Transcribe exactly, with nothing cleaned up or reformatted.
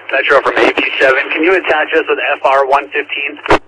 Metro from A P seven, can you attach us with F R one fifteen?